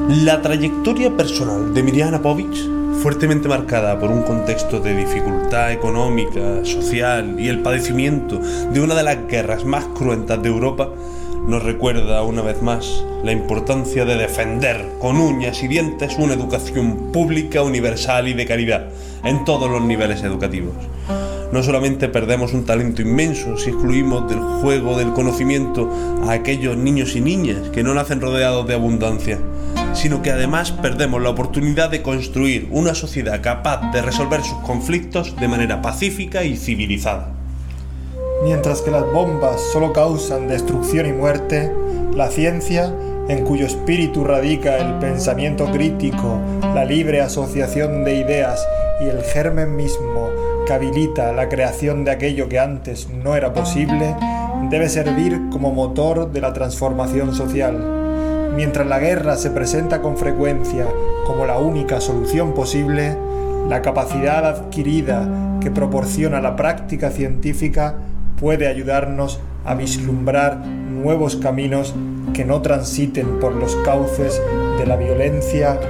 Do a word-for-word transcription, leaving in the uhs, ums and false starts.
La trayectoria personal de Mirjana Apovic, fuertemente marcada por un contexto de dificultad económica, social y el padecimiento de una de las guerras más cruentas de Europa, nos recuerda una vez más la importancia de defender con uñas y dientes una educación pública, universal y de calidad en todos los niveles educativos. No solamente perdemos un talento inmenso si excluimos del juego del conocimiento a aquellos niños y niñas que no nacen rodeados de abundancia, sino que además perdemos la oportunidad de construir una sociedad capaz de resolver sus conflictos de manera pacífica y civilizada. Mientras que las bombas solo causan destrucción y muerte, la ciencia, en cuyo espíritu radica el pensamiento crítico, la libre asociación de ideas y el germen mismo que habilita la creación de aquello que antes no era posible, debe servir como motor de la transformación social. Mientras la guerra se presenta con frecuencia como la única solución posible, la capacidad adquirida que proporciona la práctica científica puede ayudarnos a vislumbrar nuevos caminos que no transiten por los cauces de la violencia